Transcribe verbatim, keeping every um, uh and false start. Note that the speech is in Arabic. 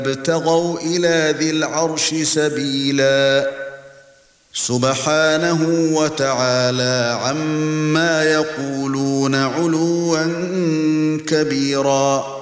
ابتغوا إلى ذي العرش سبيلا سبحانه وتعالى عما يقولون علوا كبيرا.